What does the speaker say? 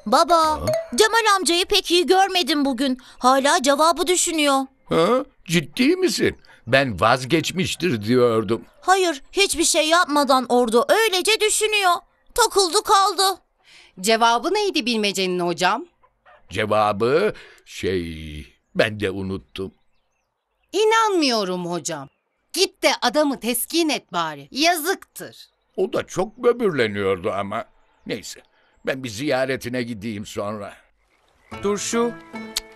Baba, Cemal amcayı pek iyi görmedim bugün. Hala cevabı düşünüyor. Ha? Ciddi misin? Ben vazgeçmiştir diyordum. Hayır, hiçbir şey yapmadan orada öylece düşünüyor. Takıldı kaldı. Cevabı neydi bilmecenin hocam? Cevabı ben de unuttum. İnanmıyorum hocam. Git de adamı teskin et bari. Yazıktır. O da çok böbürleniyordu ama. Neyse, ben bir ziyaretine gideyim sonra. Turşu,